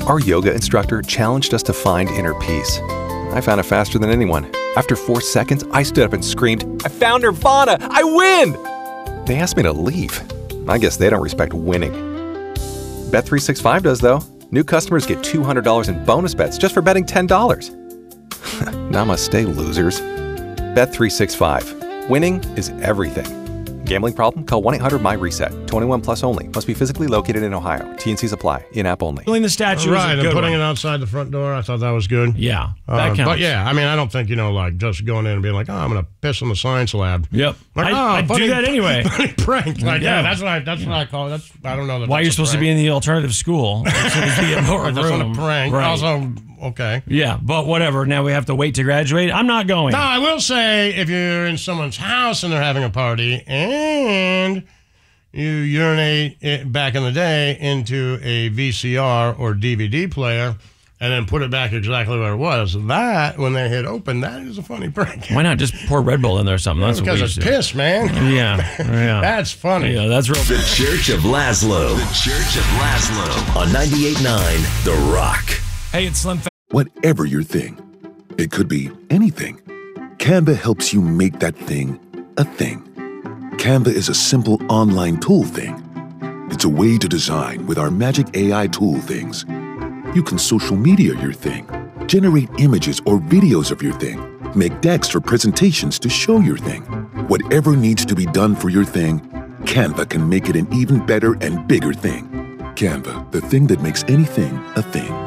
Our yoga instructor challenged us to find inner peace. I found it faster than anyone. After 4 seconds, I stood up and screamed, "I found Nirvana! I win!" They asked me to leave. I guess they don't respect winning. Bet365 does, though. New customers get $200 in bonus bets just for betting $10. Namaste, losers. Bet365. Winning is everything. Gambling problem? Call 1-800-MY-RESET. 21 plus only. Must be physically located in Ohio. T&Cs apply. In-app only. Filling the statue right, is a good and putting one. it outside the front door, I thought that was good. Yeah, that counts. But yeah, I mean, I don't think, like just going in and being like, oh, I'm going to piss in the science lab. Yep. Like, I do that anyway. Funny prank. Like, Yeah. that's what I call it. I don't know that Why you're supposed to be in the alternative school. So to be in more That's not a room. prank. Right. Also, okay. Yeah, but whatever. Now we have to wait to graduate. I'm not going. Now, I will say, if you're in someone's house and they're having a party and you urinate it back in the day into a VCR or DVD player and then put it back exactly where it was, that, when they hit open, that is a funny prank. Why not just pour Red Bull in there or something? That's Because what we it's used to piss, man. Yeah. That's funny. Yeah, that's real. The Church of Laszlo. The Church of Laszlo on 98.9 The Rock. Hey, it's Slim. Whatever your thing, it could be anything. Canva helps you make that thing a thing. Canva is a simple online tool thing. It's a way to design with our magic AI tool things. You can social media your thing, generate images or videos of your thing, make decks for presentations to show your thing. Whatever needs to be done for your thing, Canva can make it an even better and bigger thing. Canva, the thing that makes anything a thing.